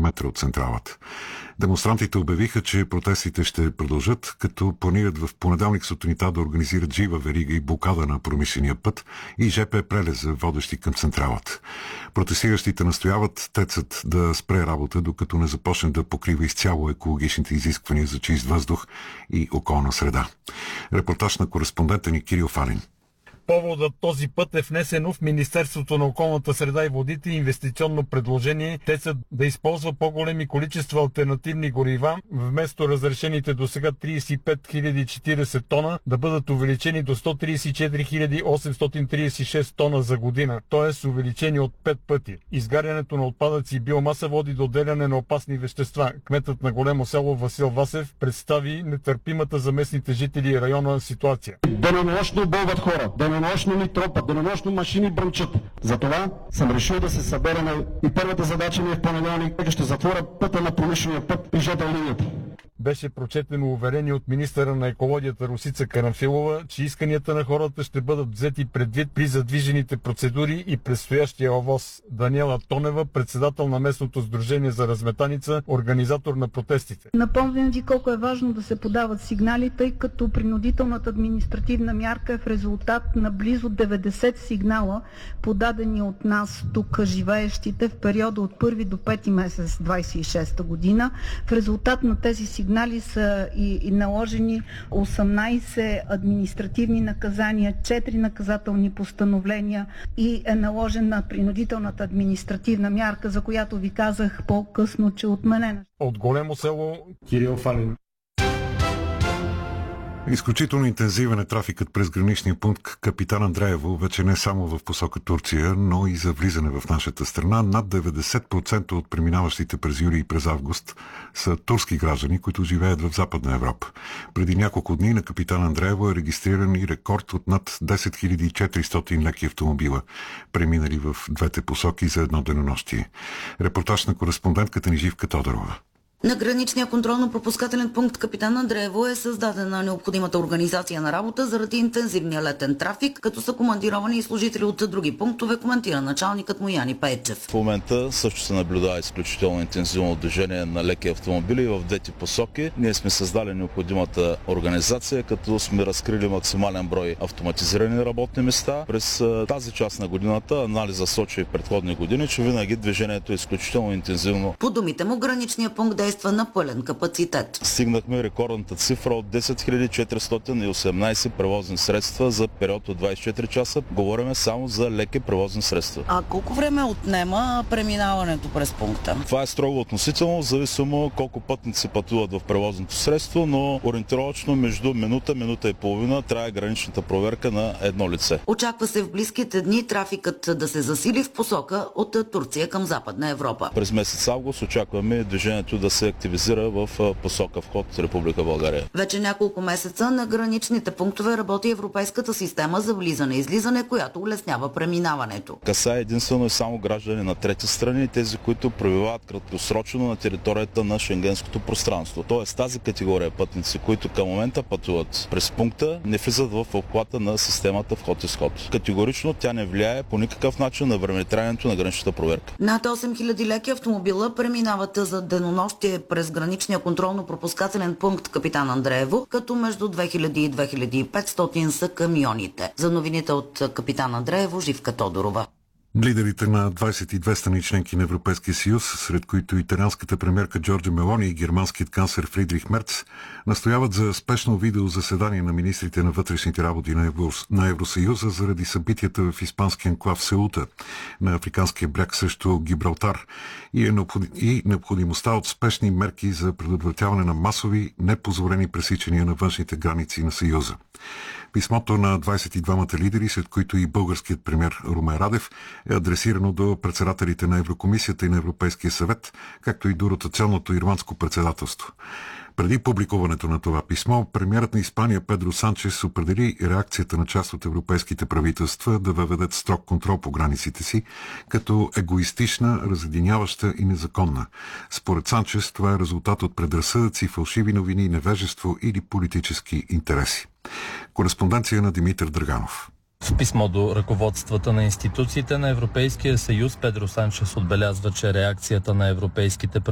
метра от централата. Демонстрантите обявиха, че протестите ще продължат, като планират в понеделник сутринта да организират жива верига и блокада на промишления път и ЖП прелеза, водещи към централата. Протестиращите настояват ТЕЦ-ът да спре работа, докато не започне да покрива изцяло екологичните изисквания за чист въздух и околна среда. Репортаж на кореспондента ни Кирил Фалин. Поводът този път е внесено в Министерството на околната среда и водите инвестиционно предложение ТЕЦ-ът да използва по-големи количества алтернативни горива, вместо разрешените до сега 35 040 тона да бъдат увеличени до 134 836 тона за година, т.е. увеличени от 5 пъти. Изгарянето на отпадъци и биомаса води до отделяне на опасни вещества. Кметът на Големо село Васил Васев представи нетърпимата за местните жители района ситуация. Денонощно бълват хора, денонощно ни тропат, денонощно машини бръмчат. Затова съм решил да се съберем и първата задача ми е в понеделник, ще затворя пътя на промишления път при жп линията. Беше прочетено уверение от министъра на екологията Росица Карамфилова, че исканията на хората ще бъдат взети предвид при задвижените процедури и предстоящия ОВОС. Даниела Тонева, председател на местното сдружение за разметаница, организатор на протестите. Напомням ви колко е важно да се подават сигнали, тъй като принудителната административна мярка е в резултат на близо 90 сигнала, подадени от нас тук живеещите в периода от 1 до 5 месец 26 година. В резултат на тези сигнали са и наложени 18 административни наказания, 4 наказателни постановления и е наложена принудителната административна мярка, за която ви казах по-късно, че е отменена. От Големо село Кирил Фалин. Изключително интензивен е трафикът през граничния пункт Капитан Андреево, вече не само в посока Турция, но и за влизане в нашата страна. Над 90% от преминаващите през юли и през август са турски граждани, които живеят в Западна Европа. Преди няколко дни на Капитан Андреево е регистриран и рекорд от над 10 400 леки автомобила, преминали в двете посоки за едно денонощие. Репортаж на кореспондентката ни Живка Тодорова. На граничния контролно-пропускателен пункт Капитан Андреево е създадена необходимата организация на работа заради интензивния летен трафик, като са командировани и служители от други пунктове, коментира началникът му Яни Пейчев. В момента също се наблюдава изключително интензивно движение на леки автомобили в двете посоки. Ние сме създали необходимата организация, като сме разкрили максимален брой автоматизирани работни места. През тази част на годината анализа сочи и предходни години, че винаги движението е изключително интензивно. По думите му, граничния пункт действа на пълен капацитет. Стигнахме рекордната цифра от 10 418 превозни средства за период от 24 часа. Говорим само за леки превозни средства. А колко време отнема преминаването през пункта? Това е строго относително, зависимо колко пътници пътуват в превозното средство, но ориентировачно между минута и половина трябва граничната проверка на едно лице. Очаква се в близките дни трафикът да се засили в посока от Турция към Западна Европа. През месец август очакваме движението да се активизира в посока вход в Република България. Вече няколко месеца на граничните пунктове работи европейската система за влизане и излизане, която улеснява преминаването. Касае единствено и само граждани на трети страни и тези, които пребивават краткосрочно на територията на шенгенското пространство. Тоест тази категория пътници, които към момента пътуват през пункта, не влизат в обхвата на системата вход-изход. Категорично тя не влияе по никакъв начин на времетраенето на граничната проверка. Над 8000 леки автомобила преминават за денонощие през граничния контролно-пропускателен пункт Капитан Андреево, като между 2000 и 2500 са камионите. За новините от Капитан Андреево, Живка Тодорова. Лидерите на 22 страни членки на Европейския съюз, сред които италианската премиерка Джорджа Мелони и германският канцлер Фридрих Мерц, настояват за спешно видеозаседание на министрите на вътрешните работи на Евросъюза заради събитията в испанския анклав Сеута на африканския бряг срещу Гибралтар и необходимостта от спешни мерки за предотвратяване на масови непозволени пресичания на външните граници на Съюза. Писмото на 22-мата лидери, след които и българският премиер Румен Радев, е адресирано до председателите на Еврокомисията и на Европейския съвет, както и до ротационното ирландско председателство. Преди публикуването на това писмо, премиерът на Испания Педро Санчес определи реакцията на част от европейските правителства да въведат строг контрол по границите си, като егоистична, разединяваща и незаконна. Според Санчес това е резултат от предразсъдъци, фалшиви новини, невежество или политически интереси. Кореспонденция на Димитър Драганов. В писмо до ръководствата на институциите на Европейския съюз Педро Санчес отбелязва, че реакцията на европейските